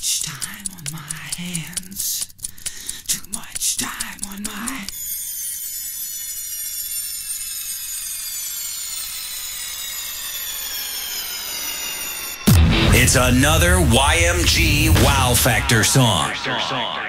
much time on my hands. Too much time on my... It's another YMG Wow Factor song.